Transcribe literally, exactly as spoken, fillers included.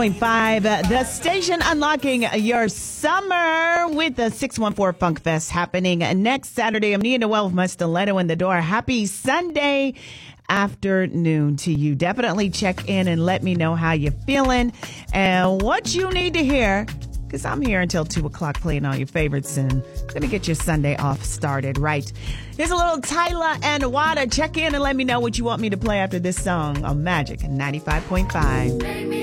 Point five, uh, the station unlocking your summer with the six one four Funk Fest happening next Saturday. I'm Nia Noel with my stiletto in the door. Happy Sunday afternoon to you. Definitely check in and let me know how you're feeling and what you need to hear, because I'm here until two o'clock playing all your favorites and going to get your Sunday off started right. Here's a little Tyler and Wada. Check in and let me know what you want me to play after this song on Magic ninety-five point five.